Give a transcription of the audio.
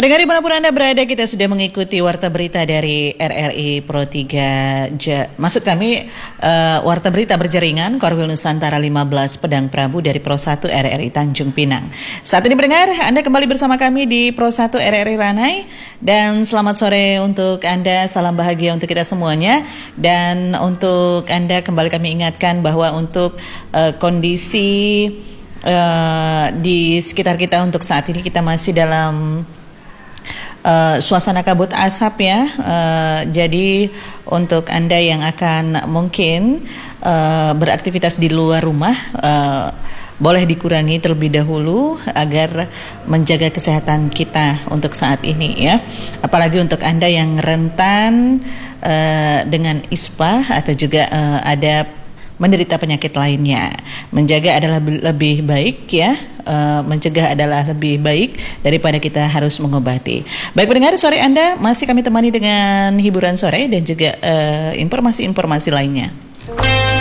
Pendengar dimanapun Anda berada, kita sudah mengikuti warta berita dari RRI Pro 3, maksud kami warta berita berjaringan Korwil Nusantara 15 Pedang Prabu dari Pro 1 RRI Tanjung Pinang. Saat ini pendengar, Anda kembali bersama kami di Pro 1 RRI Ranai, dan selamat sore untuk Anda, salam bahagia untuk kita semuanya. Dan untuk Anda kembali kami ingatkan bahwa untuk kondisi di sekitar kita untuk saat ini kita masih dalam suasana kabut asap ya. Jadi untuk Anda yang akan mungkin beraktivitas di luar rumah, boleh dikurangi terlebih dahulu agar menjaga kesehatan kita untuk saat ini ya. Apalagi untuk Anda yang rentan dengan ISPA atau juga ada menderita penyakit lainnya. Menjaga adalah lebih baik ya, mencegah adalah lebih baik daripada kita harus mengobati. Baik pendengar, sore Anda masih kami temani dengan hiburan sore dan juga informasi-informasi lainnya.